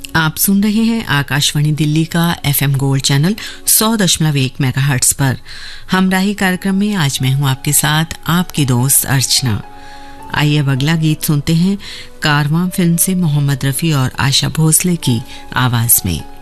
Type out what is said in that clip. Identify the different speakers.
Speaker 1: आप सुन रहे हैं आकाशवाणी दिल्ली का एफएम गोल्ड चैनल 100.1 मेगाहर्ट्ज पर। हमराही कार्यक्रम में आज मैं हूं आपके साथ आपकी दोस्त अर्चना। आइए अब अगला गीत सुनते हैं कारवां फिल्म से मोहम्मद रफी और आशा भोसले की आवाज में।